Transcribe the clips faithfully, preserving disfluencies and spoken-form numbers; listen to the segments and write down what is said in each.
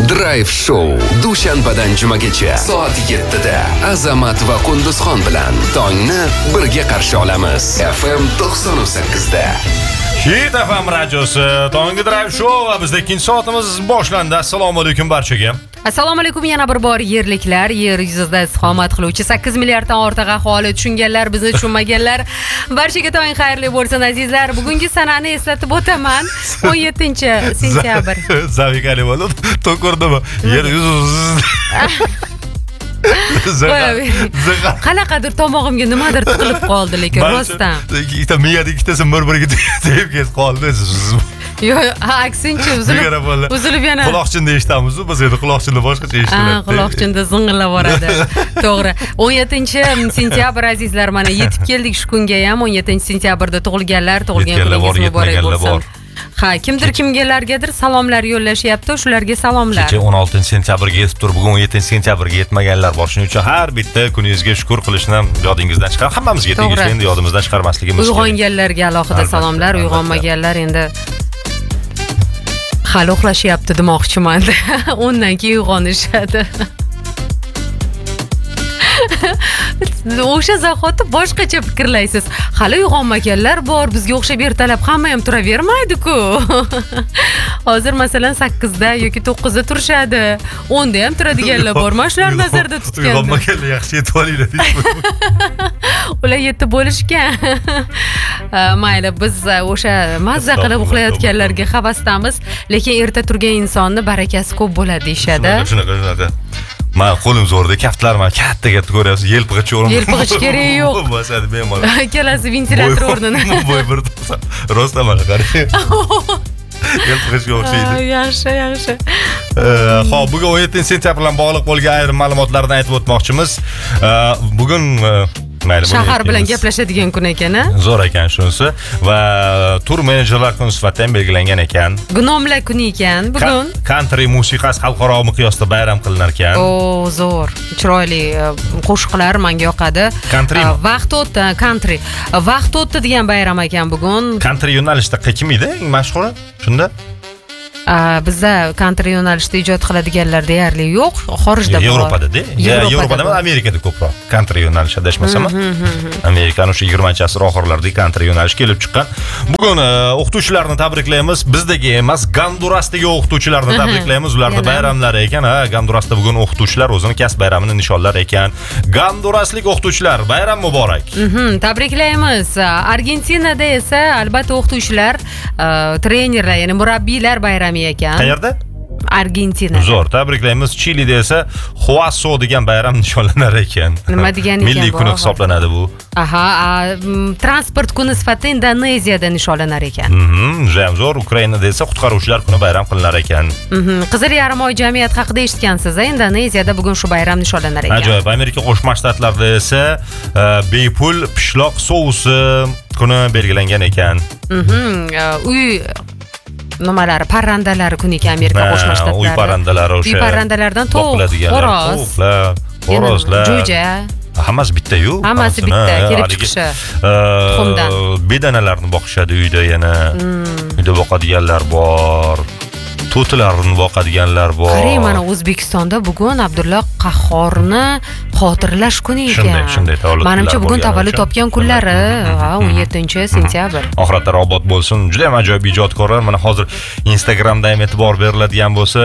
Drive Show dushanbadan jumagacha soat yettida Azamat va Qunduzxon bilan tongni birga qarshi olamiz. F M to'qson sakkizda. Hit F M radiosi Tongi Drive Show va bizda ikkinchi soatimiz boshlandi. Assalomu alaykum barchaga. Assalomu alaykum yana bir bor yerliklar, yer yuzida istiqomat qiluvchi sakkiz milliarddan ortiq aholi, tushunganlar, bizni tushunmaganlar. Barchaga tong xayrli bo'lsin azizlar. Bugungi sanani eslatib o'taman. o'n yettinchi sentyabr. Zavikali bo'ldi. To'kurdimi? Yer yuzida Qanaqadir tomog'imga nimadir tiqilib qoldi, lekin rostdan. Ikkita miyada ikkitasi bir-biriga tegib ketib qoldi. Yo'q, aksincha uzilib, uzilib yana. Quloqchinda eshitamiz-ku, biz endi quloqchinda boshqacha eshitiladi. Ha, quloqchinda zing'illab boradi. To'g'ri. o'n yettinchi sentyabr azizlar, mana yetib keldik shu kunga ham. o'n yettinchi sentyabrda tug'ilganlar, tug'ilgan kuningiz muborak bo'lsin. Ha, kimdir kimgalargadir salomlar yo'llashyapti, shularga salomlar. Kecha o'n oltinchi sentyabrga yetib tur, bugun o'n yettinchi sentyabrga yetmaganlar bor. Shuning uchun har bitta kuningizga shukr qilishni yodingizdan chiqar. Hammamizga tegishli, endi yodimizdan chiqarmasligimiz kerak. Uyg'onganlarga alohida salomlar, uyg'onmaganlar endi hali uxlashyapti demoqchiman. Undan keyin uyg'onishadi. O'sha zahoti boshqacha fikrlaysiz. Hali uyg'onmaganlar bor, bizga o'xshab ertalab hamma ham turavermaydi-ku. Hozir masalan sakkizda yoki to'qqizda turishadi. o'nda ham turadiganlar bor. Mana shular nazarda tutganda. Uyg'onmaganlar yaxshi yetib olinglar deysiz. Ular yetib bo'lishgan. Mayli, biz o'sha mazza qilib uxlayotganlarga havasdamiz, lekin erta turgan insonni barakasi ko'p bo'ladi deyshadi. Shunaqa, shunaqa. Men qo'lim zo'rda, kaftlarim katta-katta ko'ryapsiz, yelpig'ich o'rin. Yelpig'ich kerak yo'q. Bo'lsadi bemalol. Kelasi ventilator o'rnini. Voy bir rosta mana qarang. Yelpig'ichga o'xshaydi. Yaxshi, yaxshi. Xo'p, bugun o'n yettinchi sentyabr bilan bog'liq bo'lgan ayrim ma'lumotlarni aytib o'tmoqchimiz. Bugun shahar bilan gaplashadigan kun ekan-a? Zo'r ekan shunisi va tur menejerlar kuni sifatida belgilangan ekan. Gnomlar kuni ekan bugun. Country musiqasi xalqaro miqyosda bayram qilinar ekan. O, zo'r. Chiroyli qo'shiqlar menga yoqadi. Vaqt o'tdi, country. Vaqt o'tdi degan bayram ekan bugun. Country yo'nalishida kim edi eng mashhuri? Shunda bizda country yo'nalishida ijod qiladiganlar deyarli yo'q, xorijda bor. Yevropada-da? Yevropada emas, Amerikada ko'proq country yo'nalishi adashmasam. Amerikaning o'sha yigirmanchi asr oxirlarida country yo'nalish kelib chiqqan. Bugun o'qituvchilarni tabriklaymiz. Bizdagi emas, Gondurasdagi o'qituvchilarni tabriklaymiz. Ularda bayramlari ekan. Ha, Gondurasda bugun o'qituvchilar o'zini kasb bayramini nishonlar ekan. Gonduraslik o'qituvchilar, bayram muborak. Tabriklaymiz. Argentinada esa albatta o'qituvchilar, trenerlar, ya'ni murabbiylar bayrami ekan. Qayerda? Argentina. Zo'r, tabriklaymiz. Chilida esa Huaso degan bayram nishonlanar ekan. Nima degan ekan? Milliy kun hisoblanadi bu. Aha, transport kuni sifatida Indoneziyada nishonlanar ekan. Mhm, jam zo'r. Ukrainada esa qutqaruvchilar kuni bayram qilinar ekan. Mhm, Qizil yarim oy jamiyat haqida eshitgansiz, Indoneziyada bugun shu bayram nishonlanar ekan. Ajoyib. Amerika Qo'shma Shtatlarida esa bepul pishloq sousi kuni belgilangan ekan. Mhm, uy nimalari, parrandalari kuni ekan Amerika Qo'shma Shtatlari. Uy parrandalari o'sha. Uy parrandalardan tovuq, xo'roz, xo'rozlar, jo'ja. Hammasi bitta-yu. Hammasi bitta, kelib chiqishi. Tuxumdan. Bedanalarni boqishadi uyda yana. Uyda boqadiganlar bor. To'tilarni boqadiganlar bor. Qarang, mana O'zbekistonda bugun Abdulla Qahhorni xotirlash kuni ekan. Shunday, shunday tavallud. Menimcha bugun tavallud topgan kunlari, ha, o'n yettinchi sentyabr. Oxiratlari obod bo'lsin. Juda ham ajoyib ijodkorlar. Mana hozir Instagramda ham e'tibor beriladigan bo'lsa,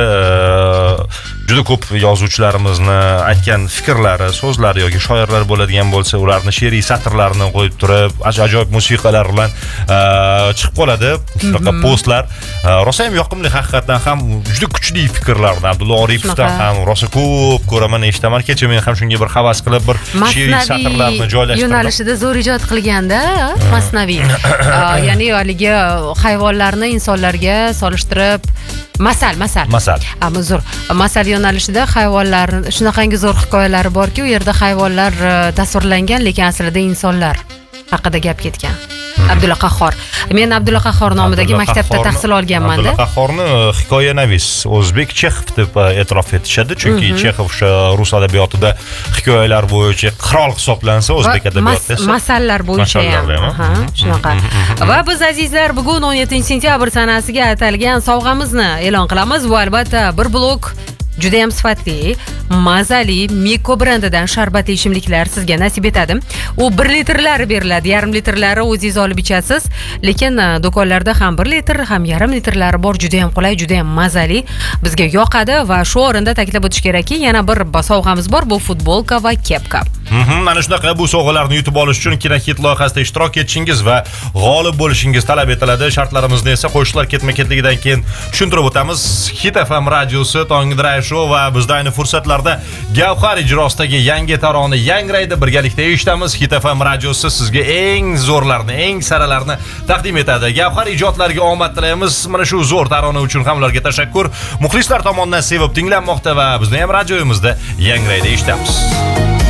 juda ko'p yozuvchilarimizni aytgan fikrlari, so'zlari yoki shoirlar bo'ladigan bo'lsa, ularni she'riy satrlarini qo'yib turib, ajoyib musiqalar bilan chiqib qoladi. Shunaqa postlar rosa ham yoqimli, haqiqatan ham juda kuchli fikrlarni Abdulla Oripovdan ham rosa ko'p ko'raman, eshitaman. Kecha men ham shunga bir havas qilib bir she'riy satrlarni joylashtirdim. Yo'nalishida zo'r ijod qilganda, masnaviy. Ya'ni haligi hayvonlarni insonlarga solishtirib masal, masal. Masal. Ammo zo'r. Masal yo'nalishida hayvonlar, shunaqangi zo'r hikoyalari borki, u yerda hayvonlar tasvirlangan, lekin aslida insonlar haqida gap ketgan. Abdulla Qahhor. Men Abdulla Qahhor nomidagi maktabda tahsil olganman-da. Abdulla Qahhorni hikoyanavis o'zbek Chexov deb e'tirof etishadi, chunki Chexov o'sha rus adabiyotida hikoyalar bo'yicha qirol hisoblansa, o'zbek adabiyotida esa masallar bo'yicha ham. Ha, shunaqa. Va biz azizlar bugun o'n yettinchi sentyabr sanasiga atalgan sovg'amizni e'lon qilamiz. Bu albatta bir blok juda ham sifatli, mazali Miko brendidan sharbatli ichimliklar sizga nasib etadi. U bir litrlari beriladi, yarim litrlari o'zingiz olib ichasiz, lekin do'konlarda ham bir litr, ham yarim litrlari bor, juda ham qulay, juda ham mazali. Bizga yoqadi va shu o'rinda ta'kidlab o'tish kerakki, yana bir sovg'amiz bor, bu futbolka va kepka. Mhm, mana shunaqa bu sovg'alarni yutib olish uchun Kinokit loyihasida ishtirok etishingiz va g'olib bo'lishingiz talab etiladi. Shartlarimizni esa qo'shiqlar ketma-ketligidan keyin tushuntirib o'tamiz. Hit F M radiosi Tonggi Drive Show va bizda ayni fursatlarda Gavhar ijrosidagi yangi tarona yangraydi. Birgalikda eshitamiz. Hit F M radiosi sizga eng zo'rlarni, eng saralarni taqdim etadi. Gavhar ijodlariga omad tilaymiz. Mana shu zo'r tarona uchun ham ularga tashakkur. Muxlislar tomonidan sevib tinglanmoqda va bizning ham radioyimizda yangraydi eshitamiz.